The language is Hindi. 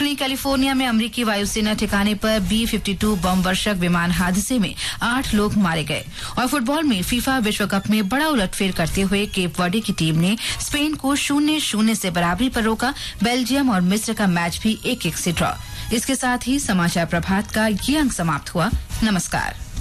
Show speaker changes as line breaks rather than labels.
दक्षिणी कैलिफोर्निया में अमेरिकी वायुसेना ठिकाने पर B-52 बम वर्षक विमान हादसे में 8 लोग मारे गए। और फुटबॉल में फीफा विश्व कप में बड़ा उलटफेर करते हुए केप वर्डे की टीम ने स्पेन को 0-0 से बराबरी पर रोका। बेल्जियम और मिस्र का मैच भी 1-1 से ड्रॉ। इसके साथ ही समाचार प्रभात का ये अंक समाप्त हुआ। नमस्कार।